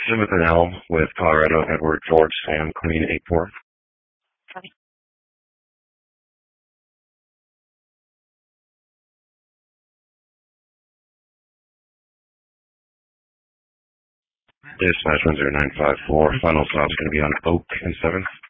Plymouth and Elm with Colorado, Edward, George, Sam, Queen, 8-4. Dispatch 10954. Final stop's going to be on Oak and 7th.